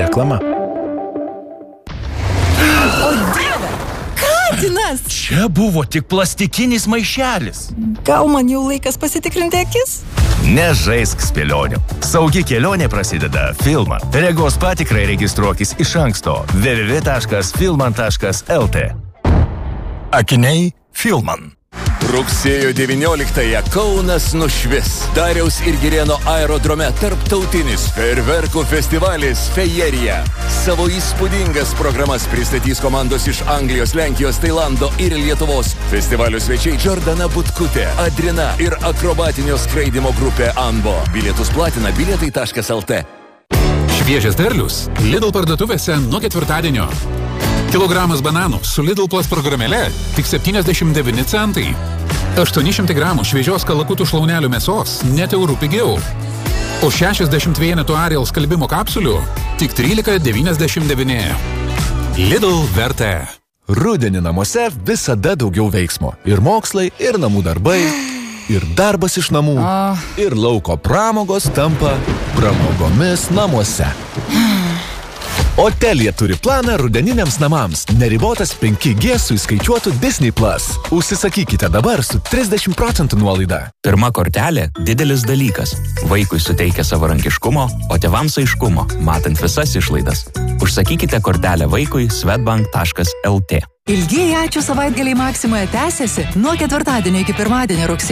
Reklama. O Dieve! Katinas! Čia buvo tik plastikinis maišelis. Gal man jau laikas pasitikrinti akis? Nežaisk spėlionių. Saugi kelionė prasideda Filman. Regos patikrai registruokis iš anksto www.filman.lt. Akiniai Filman. Rugsėjo 19-ąją Kaunas nušvis. Dariaus ir Girėno aerodrome tarptautinis fejerverkų festivalis Fejerija. Savo įspūdingas programas pristatys komandos iš Anglijos, Lenkijos, Tailando ir Lietuvos. Festivalio svečiai Jordana Butkutė, Adrina ir akrobatinio skraidimo grupė Anbo. Bilietus platina bilietai.lt. Šviežias derlius Lidl parduotuvėse nuo ketvirtadienio. Kilogramas bananų su Lidl Plus programėle tik 79 centai. 800 gramų šviežios kalakutų šlaunelių mėsos net eurų pigiau. O 60 vienetų Ariel skalbimo kapsulių tik 13,99. Lidl vertė. Rudenį namuose visada daugiau veiksmo. Ir mokslai, ir namų darbai, ir darbas iš namų, ir lauko pramogos tampa pramogomis namuose. O Telia turi planą rudeniniams namams. Neribotas 5G su įskaičiuotu Disney Plus. Užsisakykite dabar su 30% nuolaida. Pirma kortelė – didelis dalykas. Vaikui suteikia savarankiškumo, o tėvams aiškumo, matant visas išlaidas. Užsakykite kortelę vaikui swedbank.lt. Ilgieji ačiū savaitgaliai Maksimoje tęsiasi nuo ketvirtadienio iki pirmadienio rugsėjo